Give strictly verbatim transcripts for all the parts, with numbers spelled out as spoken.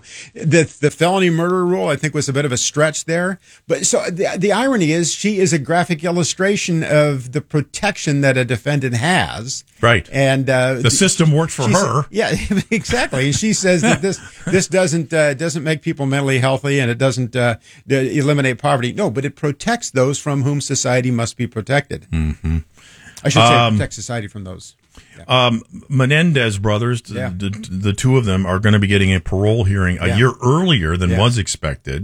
So the the felony murder rule, I think, was a bit of a stretch there. But so the, the irony is she is a graphic illustration of the protection that a defendant has. Right. And uh, the system worked for her. Yeah, exactly. She says that this this doesn't uh, doesn't make people mentally healthy, and it doesn't uh, eliminate poverty. No, but it protects those from whom society must be protected. Mm-hmm. I should say um, protect society from those. Yeah. Um, Menendez brothers, yeah. the, the, the two of them are going to be getting a parole hearing a yeah. year earlier than yeah. was expected.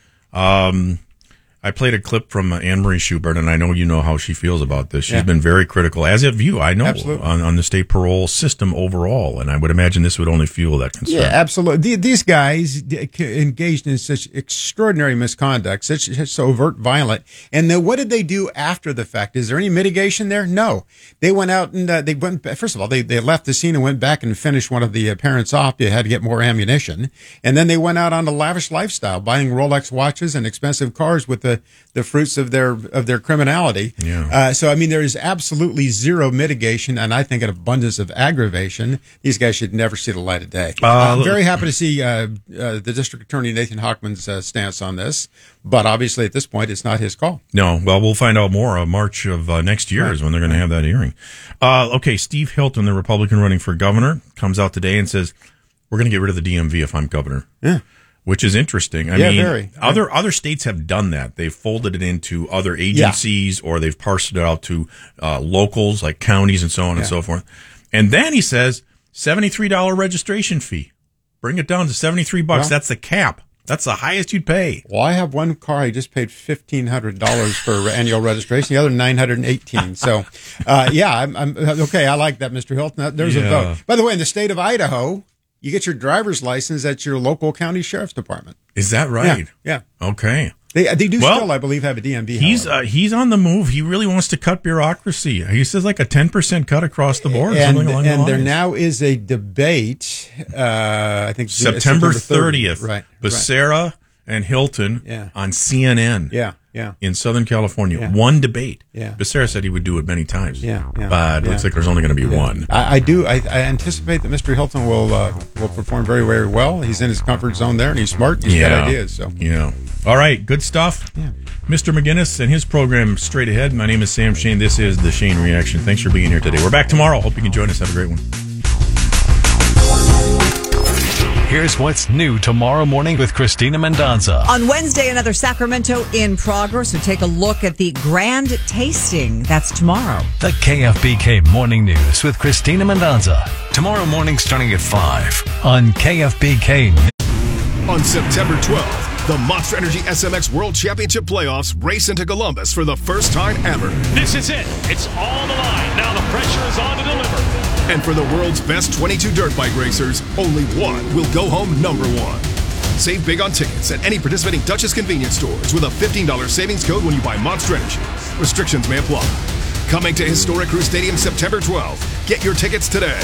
Um, I played a clip from uh, Anne Marie Schubert, and I know you know how she feels about this. She's yeah. been very critical, as have you, I know, on, on the state parole system overall, and I would imagine this would only fuel that concern. Yeah, absolutely. These guys engaged in such extraordinary misconduct, such, such so overt violent, and then what did they do after the fact? Is there any mitigation there? No. They went out and uh, they went, first of all, they, they left the scene and went back and finished one of the uh, parents off. They had to get more ammunition, and then they went out on a lavish lifestyle, buying Rolex watches and expensive cars with the The, the fruits of their of their criminality. Yeah. Uh, so, I mean, there is absolutely zero mitigation, and I think an abundance of aggravation. These guys should never see the light of day. Uh, I'm very happy to see uh, uh, the District Attorney Nathan Hochman's uh, stance on this, but obviously at this point, it's not his call. No, well, we'll find out more. Uh, March of uh, next year right. is when they're going to have that hearing. Uh, okay, Steve Hilton, the Republican running for governor, comes out today and says, we're going to get rid of the D M V if I'm governor. Yeah. Which is interesting. I yeah, mean, very. other yeah. other states have done that. They've folded it into other agencies, yeah. or they've parsed it out to uh, locals, like counties and so on yeah. and so forth. And then he says, seventy-three dollars registration fee. Bring it down to seventy-three bucks. Well, that's the cap. That's the highest you'd pay. Well, I have one car. I just paid fifteen hundred dollars for annual registration. The other nine hundred eighteen dollars. So, uh, yeah, I'm, I'm okay. I like that, Mister Hilton. There's yeah. a vote. By the way, in the state of Idaho, you get your driver's license at your local county sheriff's department. Is that right? Yeah. yeah. Okay. They they do well, still, I believe, have a D M V. He's uh, he's on the move. He really wants to cut bureaucracy. He says like a ten percent cut across the board. And, something along and the there lines. now is a debate, uh, I think September thirtieth. Right. Becerra right. and Hilton yeah. on C N N. Yeah. Yeah. In Southern California. Yeah. One debate. Yeah. Becerra said he would do it many times. Yeah. yeah but it yeah. looks like there's only going to be yeah. one. I, I do. I, I anticipate that Mister Hilton will uh, will perform very, very well. He's in his comfort zone there, and he's smart. He's yeah. got ideas. So. Yeah. All right. Good stuff. Yeah. Mister McGinnis and his program Straight Ahead. My name is Sam Shane. This is the Shane Reaction. Thanks for being here today. We're back tomorrow. Hope you can join us. Have a great one. Here's what's new tomorrow morning with Christina Mendonza. On Wednesday, another Sacramento in progress. So take a look at the grand tasting. That's tomorrow. The K F B K Morning News with Christina Mendonza. Tomorrow morning starting at five on K F B K. On September twelfth, the Monster Energy S M X World Championship Playoffs race into Columbus for the first time ever. This is it. It's all the line. Now the pressure is on to deliver. And for the world's best twenty-two dirt bike racers, only one will go home number one. Save big on tickets at any participating Dutchess convenience stores with a fifteen dollars savings code when you buy Monster Energy. Restrictions may apply. Coming to Historic Crew Stadium September twelfth. Get your tickets today.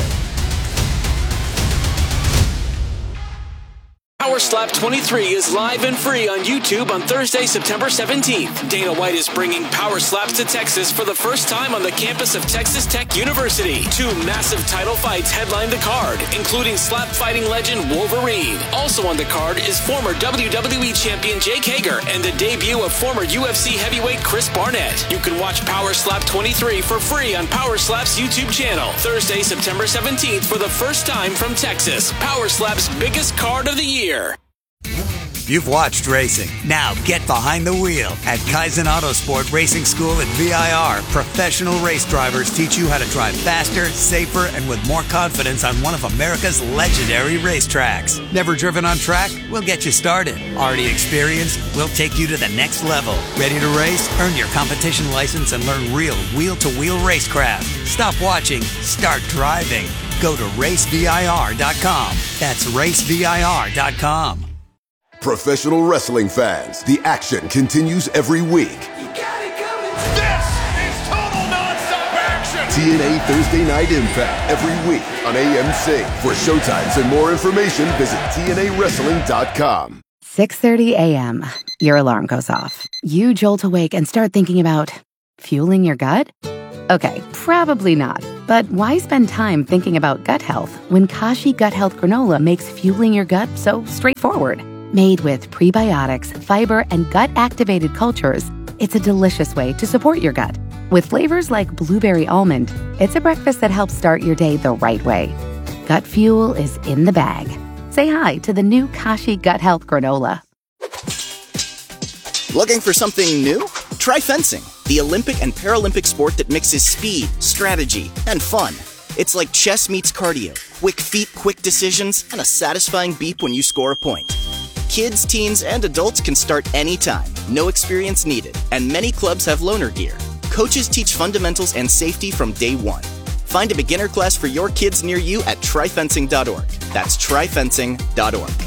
Power Slap twenty-three is live and free on YouTube on Thursday, September seventeenth. Dana White is bringing Power Slaps to Texas for the first time on the campus of Texas Tech University. Two massive title fights headline the card, including slap fighting legend Wolverine. Also on the card is former W W E champion Jake Hager and the debut of former U F C heavyweight Chris Barnett. You can watch Power Slap twenty-three for free on Power Slap's YouTube channel. Thursday, September seventeenth for the first time from Texas. Power Slap's biggest card of the year. You've watched racing. Now get behind the wheel. At Kaizen Autosport Racing School at V I R, professional race drivers teach you how to drive faster, safer, and with more confidence on one of America's legendary racetracks. Never driven on track? We'll get you started. Already experienced? We'll take you to the next level. Ready to race? Earn your competition license and learn real wheel-to-wheel racecraft. Stop watching. Start driving. Go to race V I R dot com. That's race V I R dot com. Professional wrestling fans, the action continues every week. You got it coming. This is total nonstop action. T N A Thursday Night Impact every week on A M C. For showtimes and more information, visit T N A wrestling dot com. six thirty a.m. Your alarm goes off. You jolt awake and start thinking about fueling your gut? Okay, probably not. But why spend time thinking about gut health when Kashi Gut Health Granola makes fueling your gut so straightforward? Made with prebiotics, fiber, and gut-activated cultures, it's a delicious way to support your gut. With flavors like blueberry almond, it's a breakfast that helps start your day the right way. Gut fuel is in the bag. Say hi to the new Kashi Gut Health Granola. Looking for something new? Try fencing, the Olympic and Paralympic sport that mixes speed, strategy, and fun. It's like chess meets cardio, quick feet, quick decisions, and a satisfying beep when you score a point. Kids, teens, and adults can start anytime, no experience needed, and many clubs have loaner gear. Coaches teach fundamentals and safety from day one. Find a beginner class for your kids near you at try fencing dot org. That's try fencing dot org.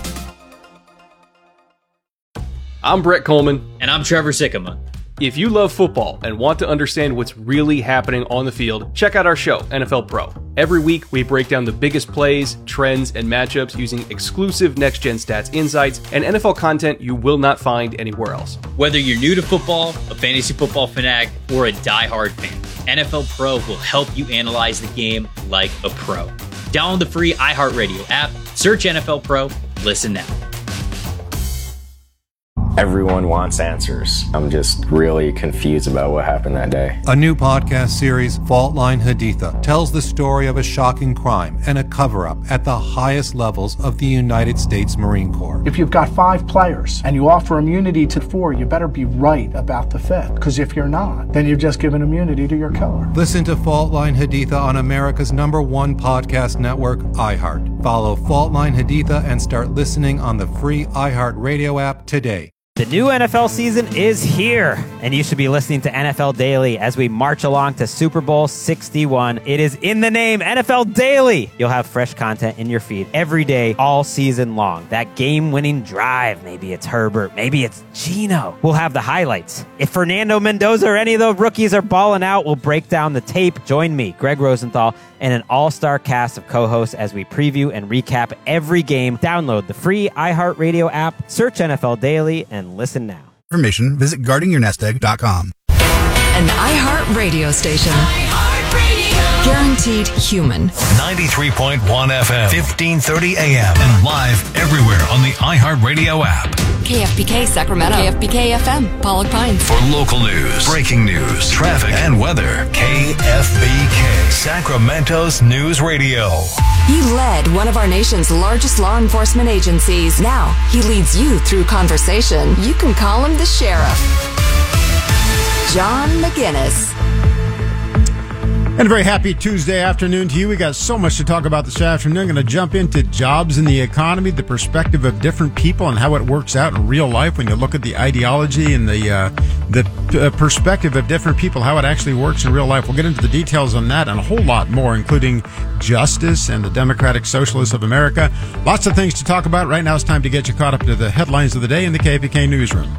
I'm Brett Coleman. And I'm Trevor Sikkema. If you love football and want to understand what's really happening on the field, check out our show, N F L Pro. Every week, we break down the biggest plays, trends, and matchups using exclusive next-gen stats insights and N F L content you will not find anywhere else. Whether you're new to football, a fantasy football fanatic, or a diehard fan, N F L Pro will help you analyze the game like a pro. Download the free iHeartRadio app, search N F L Pro, listen now. Everyone wants answers. I'm just really confused about what happened that day. A new podcast series, Fault Line Haditha, tells the story of a shocking crime and a cover-up at the highest levels of the United States Marine Corps. If you've got five players and you offer immunity to four, you better be right about the fifth. Because if you're not, then you've just given immunity to your killer. Listen to Fault Line Haditha on America's number one podcast network, iHeart. Follow Fault Line Haditha and start listening on the free iHeart Radio app today. The new N F L season is here, and you should be listening to N F L Daily as we march along to Super Bowl sixty-one. It is in the name, N F L Daily. You'll have fresh content in your feed every day, all season long. That game-winning drive, maybe it's Herbert, maybe it's Geno. We'll have the highlights. If Fernando Mendoza or any of the rookies are balling out, we'll break down the tape. Join me, Greg Rosenthal, and an all-star cast of co-hosts as we preview and recap every game. Download the free iHeartRadio app, search N F L Daily, and listen now. For information, visit guarding your nest egg dot com. An iHeart radio station. iHeart Radio. Guaranteed human. ninety-three point one F M, fifteen thirty A M, and live everywhere on the iHeart Radio app. K F B K Sacramento. K F B K F M, Pollock Pines. For local news, breaking news, traffic, and weather, K F B K, Sacramento's News Radio. He led one of our nation's largest law enforcement agencies. Now, he leads you through conversation. You can call him the sheriff. John McGinnis. And a very happy Tuesday afternoon to you. We got so much to talk about this afternoon. I'm going to jump into jobs in the economy, the perspective of different people and how it works out in real life when you look at the ideology and the uh, the uh, perspective of different people, how it actually works in real life. We'll get into the details on that and a whole lot more, including justice and the Democratic Socialists of America. Lots of things to talk about. Right now it's time to get you caught up to the headlines of the day in the K F B K newsroom.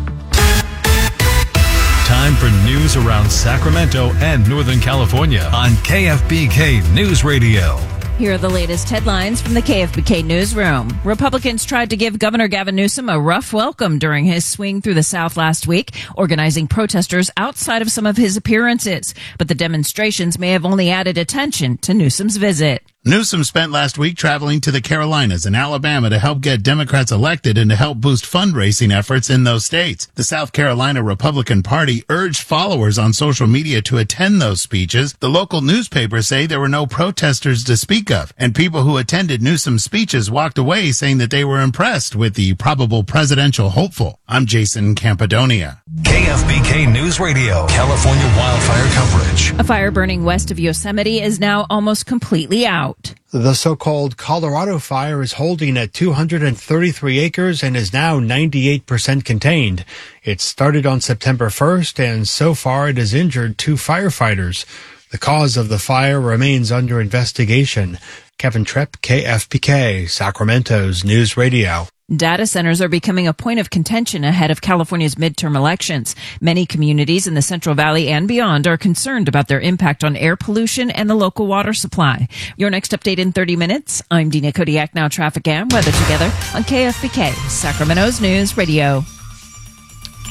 Time for news around Sacramento and Northern California on K F B K News Radio. Here are the latest headlines from the K F B K newsroom. Republicans tried to give Governor Gavin Newsom a rough welcome during his swing through the South last week, organizing protesters outside of some of his appearances. But the demonstrations may have only added attention to Newsom's visit. Newsom spent last week traveling to the Carolinas and Alabama to help get Democrats elected and to help boost fundraising efforts in those states. The South Carolina Republican Party urged followers on social media to attend those speeches. The local newspapers say there were no protesters to speak of, and people who attended Newsom's speeches walked away saying that they were impressed with the probable presidential hopeful. I'm Jason Campadonia. K F B K News Radio, California wildfire coverage. A fire burning west of Yosemite is now almost completely out. The so-called Colorado fire is holding at two hundred thirty-three acres and is now ninety-eight percent contained. It started on September first, and so far it has injured two firefighters. The cause of the fire remains under investigation. Kevin Tripp, K F B K, Sacramento's News Radio. Data centers are becoming a point of contention ahead of California's midterm elections. Many communities in the Central Valley and beyond are concerned about their impact on air pollution and the local water supply. Your next update in thirty minutes. I'm Dina Kodiak, now traffic and weather together on K F B K, Sacramento's News Radio.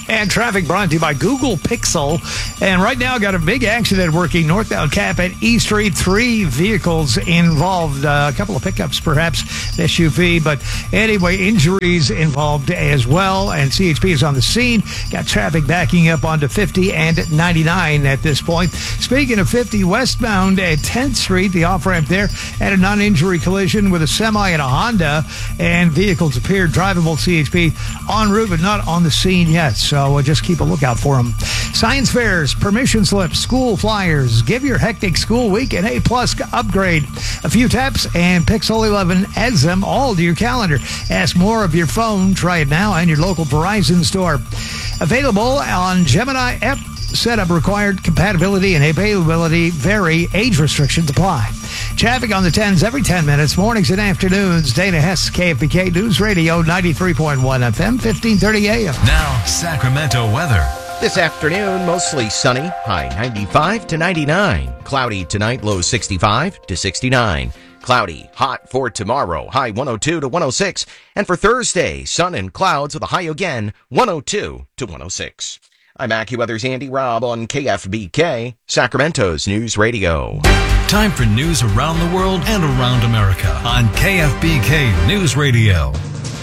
And traffic brought to you by Google Pixel. And right now, got a big accident working northbound Cap at E Street. Three vehicles involved, uh, a couple of pickups, perhaps, S U V. But anyway, injuries involved as well. And C H P is on the scene. Got traffic backing up onto fifty and ninety-nine at this point. Speaking of fifty, westbound at tenth Street, the off-ramp there had a non-injury collision with a semi and a Honda. And vehicles appeared drivable. C H P en route, but not on the scene yet. So we'll just keep a lookout for them. Science fairs, permission slips, school flyers. Give your hectic school week an A-plus upgrade. A few taps and Pixel eleven adds them all to your calendar. Ask more of your phone. Try it now and your local Verizon store. Available on Gemini app. Setup required. Compatibility and availability vary. Age restrictions apply. Traffic on the tens every ten minutes, mornings and afternoons. Dana Hess, K F B K News Radio, ninety-three point one F M, fifteen thirty A M. Now, Sacramento weather. This afternoon, mostly sunny, high ninety-five to ninety-nine. Cloudy tonight, low sixty-five to sixty-nine. Cloudy, hot for tomorrow, high one oh two to one oh six. And for Thursday, sun and clouds with a high again, one oh two to one oh six. I'm AccuWeather's Andy Robb on K F B K, Sacramento's News Radio. Time for news around the world and around America on K F B K News Radio.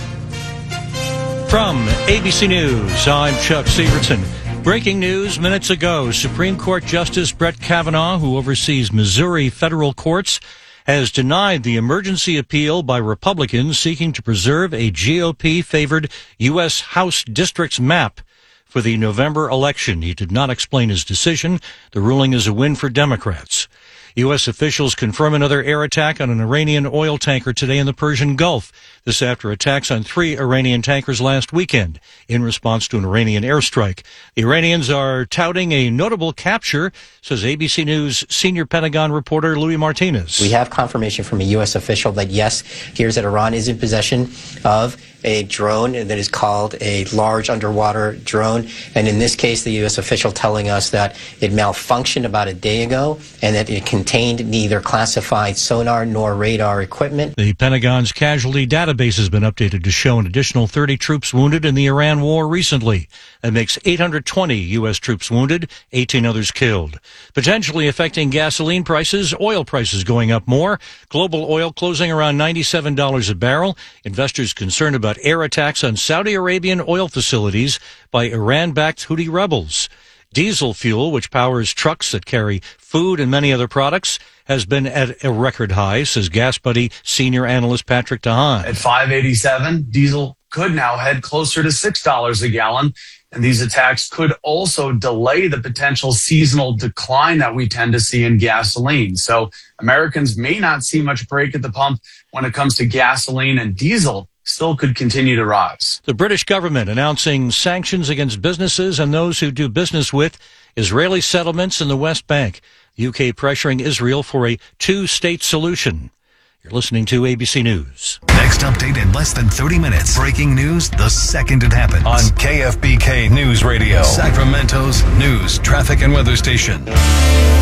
From A B C News, I'm Chuck Severson. Breaking news minutes ago, Supreme Court Justice Brett Kavanaugh, who oversees Missouri federal courts, has denied the emergency appeal by Republicans seeking to preserve a G O P-favored U S House districts map for the November election. He did not explain his decision. The ruling is a win for Democrats. U S officials confirm another air attack on an Iranian oil tanker today in the Persian Gulf. This after attacks on three Iranian tankers last weekend in response to an Iranian airstrike. The Iranians are touting a notable capture, says A B C News senior Pentagon reporter Louis Martinez. We have confirmation from a U S official that, yes, here's that Iran is in possession of a drone that is called a large underwater drone. And in this case, the U S official telling us that it malfunctioned about a day ago and that it contained neither classified sonar nor radar equipment. The Pentagon's casualty database has been updated to show an additional thirty troops wounded in the Iran war recently. That makes eight hundred twenty U S troops wounded, eighteen others killed. Potentially affecting gasoline prices, oil prices going up more. Global oil closing around ninety-seven dollars a barrel. Investors concerned about air attacks on Saudi Arabian oil facilities by Iran-backed Houthi rebels. Diesel fuel, which powers trucks that carry food and many other products, has been at a record high, says GasBuddy senior analyst Patrick DeHaan. At five eighty-seven, diesel could now head closer to six dollars a gallon. And these attacks could also delay the potential seasonal decline that we tend to see in gasoline. So Americans may not see much break at the pump when it comes to gasoline, and diesel still could continue to rise. The British government announcing sanctions against businesses and those who do business with Israeli settlements in the West Bank. The U K pressuring Israel for a two-state solution. You're listening to A B C News. Next update in less than thirty minutes. Breaking news the second it happens. On K F B K News Radio, Sacramento's news, traffic, and weather station.